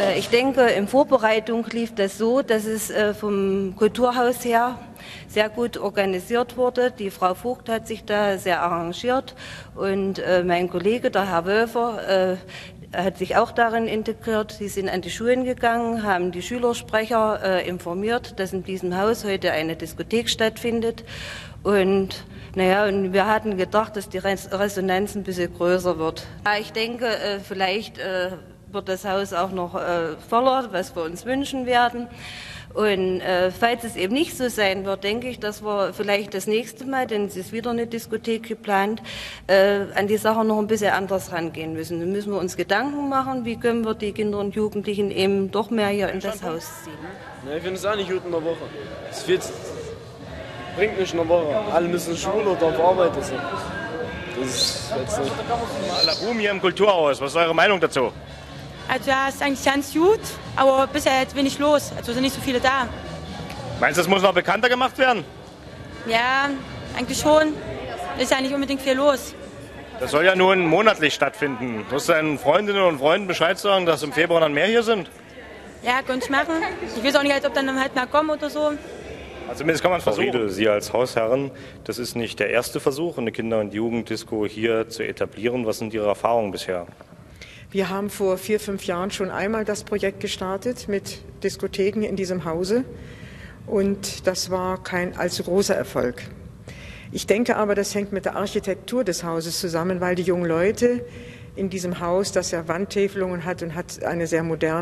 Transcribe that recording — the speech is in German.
Ich denke, in Vorbereitung lief das so, dass es vom Kulturhaus her sehr gut organisiert wurde. Die Frau Vogt hat sich da sehr arrangiert und mein Kollege, der Herr Wölfer, hat sich auch darin integriert. Sie sind an die Schulen gegangen, haben die Schülersprecher informiert, dass in diesem Haus heute eine Diskothek stattfindet. Und wir hatten gedacht, dass die Resonanz ein bisschen größer wird. Ich denke, vielleicht wird das Haus auch noch voller, was wir uns wünschen werden. Und falls es eben nicht so sein wird, denke ich, dass wir vielleicht das nächste Mal, denn es ist wieder eine Diskothek geplant, an die Sache noch ein bisschen anders rangehen müssen. Dann müssen wir uns Gedanken machen, wie können wir die Kinder und Jugendlichen eben doch mehr hier in das Haus ziehen. Ja, ich finde es auch nicht gut in der Woche. Es bringt nicht in der Woche. Alle müssen Schule oder auf Arbeit sein. Das ist jetzt nicht. Aller Boom hier im Kulturhaus. Was ist eure Meinung dazu? Also ja, ist eigentlich ganz gut, aber bisher jetzt wenig los. Also sind nicht so viele da. Meinst du, es muss noch bekannter gemacht werden? Ja, eigentlich schon. Ist ja nicht unbedingt viel los. Das soll ja nun monatlich stattfinden. Musst du deinen Freundinnen und Freunden Bescheid sagen, dass im Februar dann mehr hier sind? Ja, könnte ich machen. Ich weiß auch nicht, ob dann halt mehr kommen oder so. Also zumindest kann man es versuchen. Frau Riedel, Sie als Hausherrin, das ist nicht der erste Versuch, eine Kinder- und Jugenddisco hier zu etablieren. Was sind Ihre Erfahrungen bisher? Wir haben vor 4, 5 Jahren schon einmal das Projekt gestartet mit Diskotheken in diesem Hause und das war kein allzu großer Erfolg. Ich denke aber, das hängt mit der Architektur des Hauses zusammen, weil die jungen Leute in diesem Haus, das ja Wandtäfelungen hat und hat eine sehr moderne